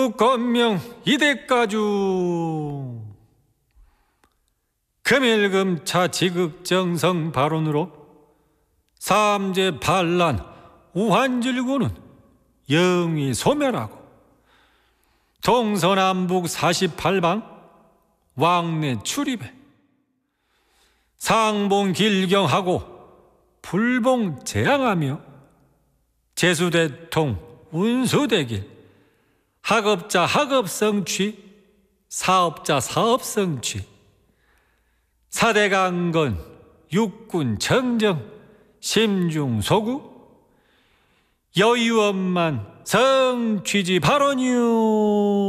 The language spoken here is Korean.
건명 이대가주 금일금차 지극정성 발언으로 삼재 반란 우한질구는 영위 소멸하고 동서남북 48방 왕래 출입해 상봉 길경하고 불봉 재앙하며 제수대통 운수대길 학업자 학업성취 사업자 사업성취 사대강건 육군 정정 심중소구 여의원만 성취지 발언이요.